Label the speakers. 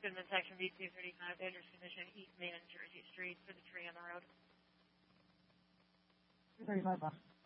Speaker 1: Goodman section B235, Dangerous condition, East Main and Jersey Street for the tree on the road.
Speaker 2: 235 bucks.